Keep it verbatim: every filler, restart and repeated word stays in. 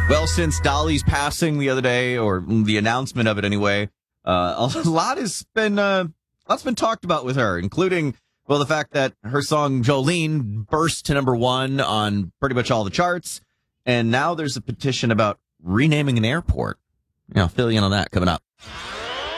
Well, since Dolly's passing the other day, or the announcement of it anyway, uh, a lot has been uh, lots been talked about with her, including, well, the fact that her song Jolene burst to number one on pretty much all the charts, and now there's a petition about renaming an airport. You know, fill you in on that coming up.